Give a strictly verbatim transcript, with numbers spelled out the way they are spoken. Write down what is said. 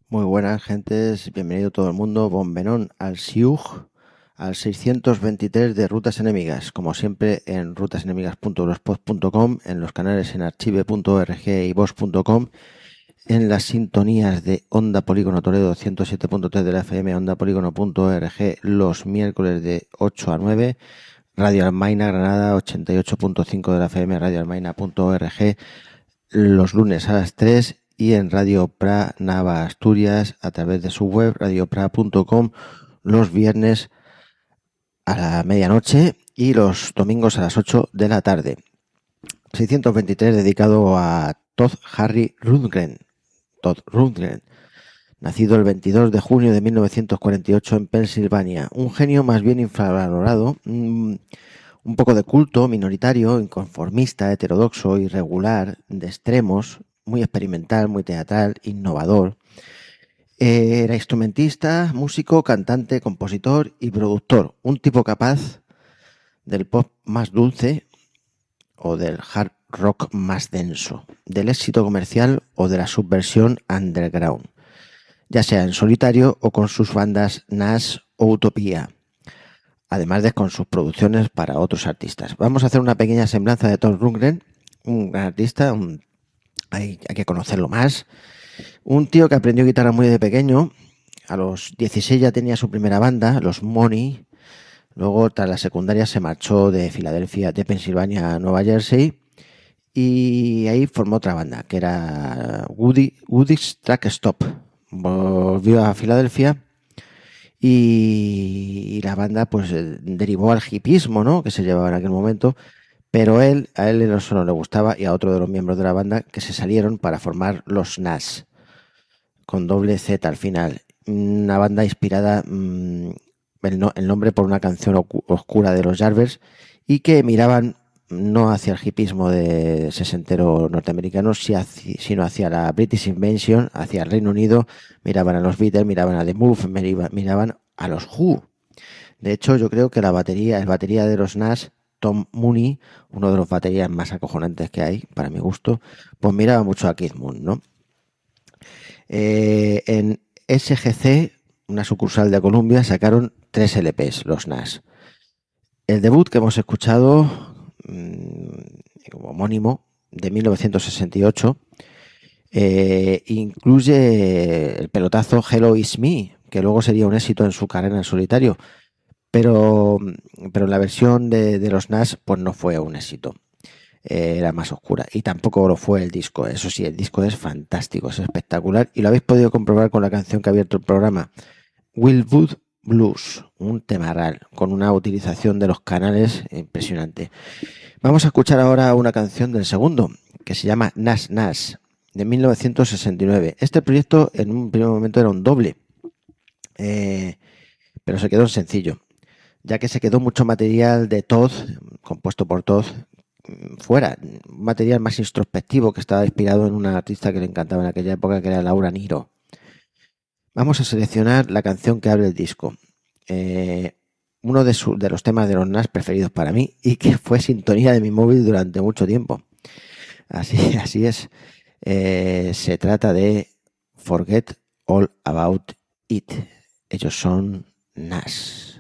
Muy buenas, gentes. Bienvenido todo el mundo. Bonvenón al Siug, al seiscientos veintitrés de Rutas Enemigas. Como siempre, en rutasenemigas punto blogspot punto com, en los canales en archive punto org y vos punto com, en las sintonías de Onda Polígono Toledo ciento siete punto tres de la F M, onda polígono punto org, los miércoles de ocho a nueve, Radio Almaina Granada ochenta y ocho punto cinco de la F M, radio almaina punto org, los lunes a las tres, y en Radio Pra Nava Asturias a través de su web radio pra punto com los viernes a la medianoche y los domingos a las ocho de la tarde. seiscientos veintitrés dedicado a Todd Harry Rundgren. Todd Rundgren, nacido el veintidós de junio de mil novecientos cuarenta y ocho en Pensilvania, un genio más bien infravalorado, un, un poco de culto, minoritario, inconformista, heterodoxo, irregular, de extremos, muy experimental, muy teatral, innovador. Eh, era instrumentista, músico, cantante, compositor y productor. Un tipo capaz del pop más dulce o del hard rock más denso, del éxito comercial o de la subversión underground, ya sea en solitario o con sus bandas Nash o Utopía, además de con sus producciones para otros artistas. Vamos a hacer una pequeña semblanza de Todd Rundgren, un gran artista, un Hay, hay que conocerlo más. Un tío que aprendió guitarra muy de pequeño. A los dieciséis ya tenía su primera banda, los Money. Luego, tras la secundaria, se marchó de Filadelfia, de Pensilvania a Nueva Jersey. Y ahí formó otra banda, que era Woody, Woody's Track Stop. Volvió a Filadelfia y, y la banda pues derivó al hipismo, ¿no?, que se llevaba en aquel momento. Pero él, a él no solo le gustaba, y a otro de los miembros de la banda, que se salieron para formar los Nash, con doble Z al final. Una banda inspirada, mmm, el, no, el nombre por una canción oscura de los Yardbirds, y que miraban no hacia el hipismo de sesentero norteamericano, sino hacia la British Invasion, hacia el Reino Unido. Miraban a los Beatles, miraban a The Move, miraban a los Who. De hecho, yo creo que la batería, el batería de los Nash, Tom Mooney, uno de los baterías más acojonantes que hay, para mi gusto, pues miraba mucho a Keith Moon, ¿no? Eh, en S G C, una sucursal de Columbia, sacaron tres L Pes, los Nash. El debut que hemos escuchado, mmm, como homónimo, de mil novecientos sesenta y ocho, eh, incluye el pelotazo Hello It's Me, que luego sería un éxito en su carrera en solitario. Pero, pero la versión de, de los Nash pues no fue un éxito, eh, era más oscura, y tampoco lo fue el disco. Eso sí, el disco es fantástico, es espectacular, y lo habéis podido comprobar con la canción que ha abierto el programa, Wildwood Blues, un temaral con una utilización de los canales impresionante. Vamos a escuchar ahora una canción del segundo, que se llama Nash Nash, de mil novecientos sesenta y nueve. Este proyecto en un primer momento era un doble, eh, pero se quedó en sencillo, ya que se quedó mucho material de Todd, compuesto por Todd, fuera, material más introspectivo que estaba inspirado en una artista que le encantaba en aquella época, que era Laura Nyro. Vamos a seleccionar la canción que abre el disco, eh, uno de, su, de los temas de los Nash preferidos para mí, y que fue sintonía de mi móvil durante mucho tiempo. Así, así es. Eh, se trata de Forget All About It. Ellos son Nash.